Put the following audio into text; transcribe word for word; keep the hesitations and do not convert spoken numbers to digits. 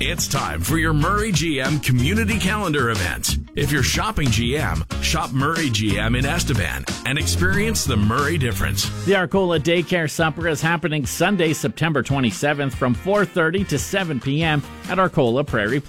It's time for your Murray G M Community Calendar event. If you're shopping G M, shop Murray G M in Estevan and experience the Murray difference. The Arcola Daycare Supper is happening Sunday, September twenty-seventh from four thirty to seven p.m. at Arcola Prairie